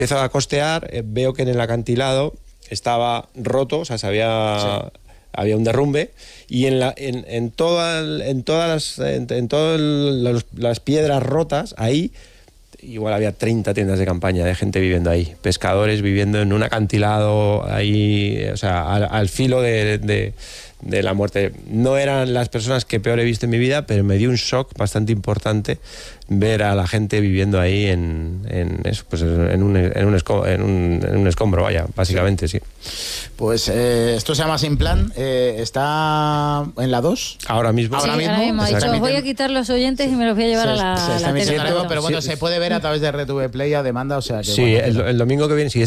Empiezo a costear, veo que en el acantilado estaba roto, o sea, había un derrumbe, y en todas las piedras rotas, ahí, igual había 30 tiendas de campaña de gente viviendo ahí, pescadores viviendo en un acantilado ahí, o sea, al filo de la muerte. No eran las personas que peor he visto en mi vida, pero me dio un shock bastante importante ver a la gente viviendo ahí en un escombro, vaya, básicamente, sí. Pues esto se llama Sin Plan, está en la 2. Ahora mismo. Sí, ahora mismo. Ha dicho, os voy a quitar los oyentes y me los voy a llevar a la tele. Pero bueno, se puede ver a través de RTV Play a demanda, o sea que... Sí, bueno, el domingo que viene, si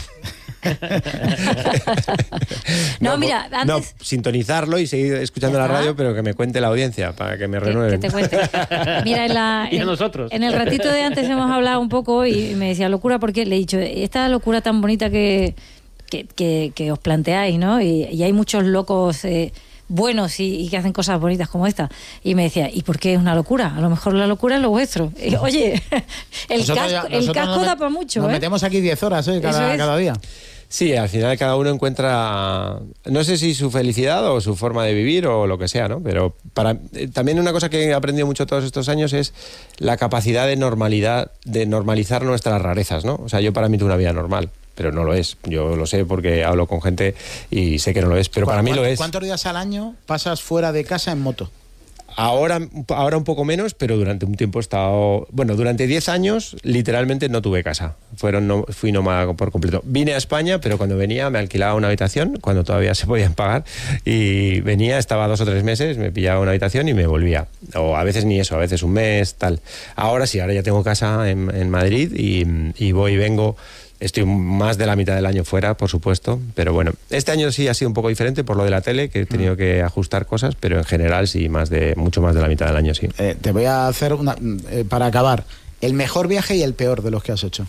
mira, antes... No, sintonizarlo y seguir escuchando la radio, pero que me cuente la audiencia para que me renueven. Que te cuente. Mira, y a nosotros. En el ratito de antes hemos hablado un poco y me decía locura, porque le he dicho, esta locura tan bonita que os planteáis, ¿no? Y hay muchos locos buenos y que hacen cosas bonitas como esta. Y me decía, ¿y por qué es una locura? A lo mejor la locura es lo vuestro. Y, oye, el casco da para mucho. Nos metemos aquí 10 horas cada día. Sí, al final cada uno encuentra, no sé si su felicidad o su forma de vivir o lo que sea, ¿no? Pero también una cosa que he aprendido mucho todos estos años es la capacidad de normalizar nuestras rarezas, ¿no? O sea, yo para mí tengo una vida normal, pero no lo es. Yo lo sé porque hablo con gente y sé que no lo es, pero para mí lo es. ¿Cuántos días al año pasas fuera de casa en moto? Ahora un poco menos, pero durante un tiempo he estado... Bueno, durante 10 años literalmente no tuve casa. Fui nómada por completo. Vine a España, pero cuando venía me alquilaba una habitación, cuando todavía se podían pagar, y venía, estaba 2 o 3 meses, me pillaba una habitación y me volvía. O a veces ni eso, a veces un mes, tal. Ahora sí, ahora ya tengo casa en Madrid y voy y vengo. Estoy más de la mitad del año fuera, por supuesto, pero bueno, este año sí ha sido un poco diferente por lo de la tele, que he tenido que ajustar cosas, pero en general sí, mucho más de la mitad del año, sí. Te voy a hacer para acabar, el mejor viaje y el peor de los que has hecho.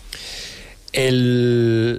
El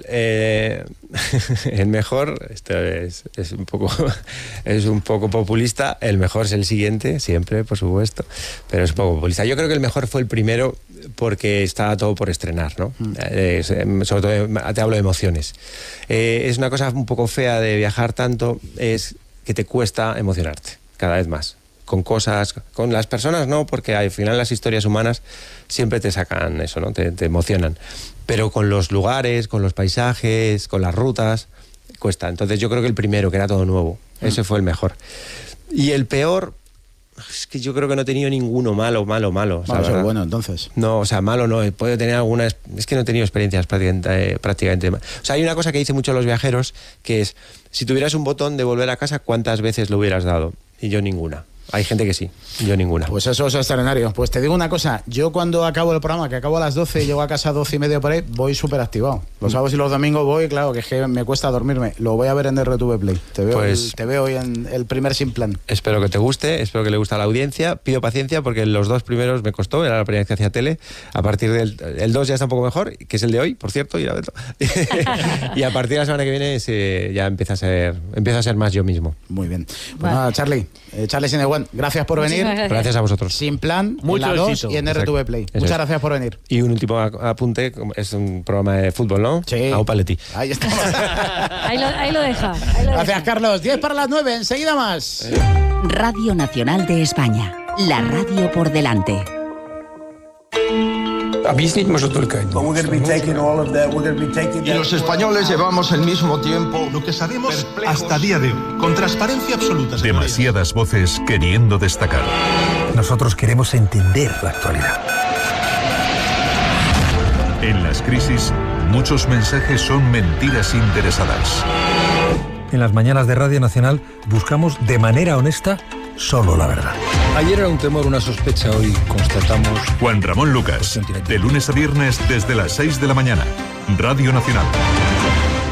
mejor, esto es un poco populista, el mejor es el siguiente, siempre, por supuesto, pero es un poco populista. Yo creo que el mejor fue el primero porque estaba todo por estrenar, ¿no? Sobre todo te hablo de emociones. Es una cosa un poco fea de viajar tanto, es que te cuesta emocionarte cada vez más. Con cosas, con las personas no, porque al final las historias humanas siempre te sacan eso, ¿no? Te emocionan. Pero con los lugares, con los paisajes, con las rutas, cuesta. Entonces yo creo que el primero, que era todo nuevo, ese fue el mejor. Y el peor, es que yo creo que no he tenido ninguno malo. Eso es bueno, entonces. No, o sea, malo no, puedo tener alguna... Es que no he tenido experiencias prácticamente. O sea, hay una cosa que dicen mucho los viajeros, que es, si tuvieras un botón de volver a casa, ¿cuántas veces lo hubieras dado? Y yo ninguna. Hay gente que sí, yo ninguna. Pues eso es extraordinario. Pues te digo una cosa, yo cuando acabo el programa, que acabo a las 12 y llego a casa a 12:30 por ahí, voy súper activado. Los sábados y los domingos voy, claro, que es que me cuesta dormirme. Lo voy a ver en RTV Play. Te veo hoy en el primer Sin Plan. Espero que te guste, espero que le guste a la audiencia. Pido paciencia porque los 2 primeros me costó, era la primera vez que hacía tele. A partir del 2 ya está un poco mejor, que es el de hoy, por cierto, ir a verlo. Y a partir de la semana que viene ya empieza a ser más yo mismo. Muy bien. Pues nada, Charlie Sin the One, gracias por venir. Gracias a vosotros. Sin Plan, mucho en la 2 y en RTV Play. Muchas gracias por venir. Y un último apunte, es un programa de fútbol, ¿no? Sí. Aupaletti. Ahí está. ahí lo deja. Gracias, Carlos. 10 para las 9, enseguida más. Radio Nacional de España. La radio por delante. Y los españoles llevamos el mismo tiempo. Lo que sabemos hasta día de hoy, con transparencia absoluta. Demasiadas voces queriendo destacar. Nosotros queremos entender la actualidad. En las crisis, muchos mensajes son mentiras interesadas. En las mañanas de Radio Nacional buscamos de manera honesta solo la verdad. Ayer era un temor, una sospecha, hoy constatamos... Juan Ramón Lucas, de lunes a viernes desde las 6 de la mañana. Radio Nacional.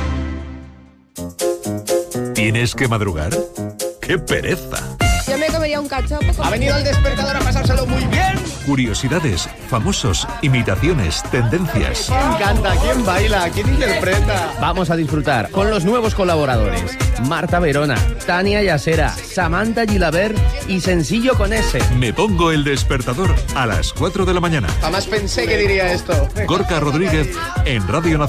¿Tienes que madrugar? ¡Qué pereza! Yo me comería un cachopo. Ha venido al despertador a pasárselo muy bien. Curiosidades, famosos, imitaciones, tendencias. ¿Quién canta? ¿Quién baila? ¿Quién interpreta? Vamos a disfrutar con los nuevos colaboradores. Marta Verona, Tania Yasera, Samantha Gilabert y Sencillo con S. Me pongo el despertador a las 4 de la mañana. Jamás pensé que diría esto. Gorka Rodríguez en Radio Nacional.